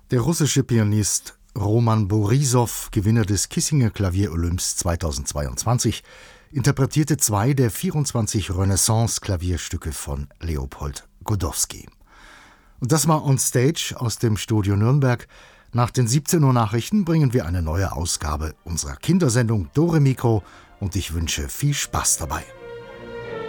Der russische Pianist Roman Borissow, Gewinner des Kissinger Klavier-Olymps 2022, interpretierte 2 der 24 Renaissance-Klavierstücke von Leopold Godowsky. Und das war On Stage aus dem Studio Nürnberg. Nach den 17 Uhr Nachrichten bringen wir eine neue Ausgabe unserer Kindersendung Dore Mikro und ich wünsche viel Spaß dabei.